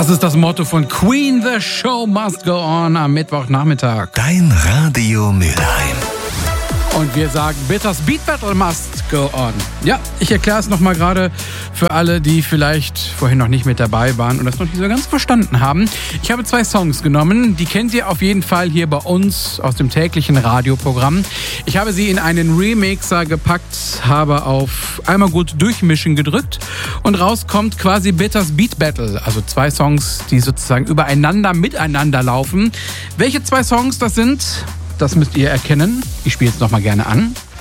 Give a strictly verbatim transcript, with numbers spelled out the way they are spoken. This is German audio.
Das ist das Motto von Queen, The Show Must Go On am Mittwochnachmittag. Dein Radio Mülheim. Und wir sagen, Bitters Beat Battle must go on. Ja, ich erkläre es nochmal gerade für alle, die vielleicht vorhin noch nicht mit dabei waren und das noch nicht so ganz verstanden haben. Ich habe zwei Songs genommen, die kennt ihr auf jeden Fall hier bei uns aus dem täglichen Radioprogramm. Ich habe sie in einen Remixer gepackt, habe auf einmal gut durchmischen gedrückt und raus kommt quasi Bitters Beat Battle. Also zwei Songs, die sozusagen übereinander, miteinander laufen. Welche zwei Songs das sind? Das müsst ihr erkennen. Ich spiele es nochmal gerne an.